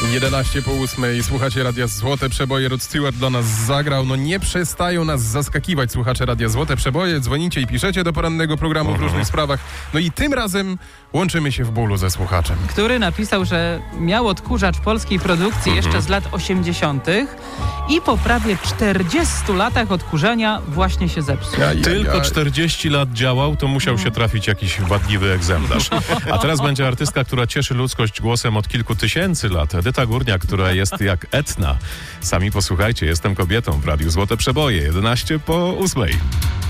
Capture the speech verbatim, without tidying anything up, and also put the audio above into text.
jedenaście po ósmej. Słuchacie Radia Złote Przeboje. Rod Stewart dla nas zagrał. No nie przestają nas zaskakiwać słuchacze Radia Złote Przeboje. Dzwonicie i piszecie do porannego programu w różnych sprawach. No i tym razem łączymy się w bólu ze słuchaczem. Który napisał, że miał odkurzacz polskiej produkcji jeszcze z lat osiemdziesiątych i po prawie czterdziestu latach odkurzania właśnie się zepsuł. Aj, aj, Tylko aj. czterdzieści lat działał, to musiał się trafić jakiś wadliwy egzemplarz. A teraz będzie artystka, która cieszy ludzkość głosem od kilku tysięcy lat. Edyta Górniak, która jest jak Etna. Sami posłuchajcie, jestem kobietą w Radiu Złote Przeboje. jedenaście po ósmej.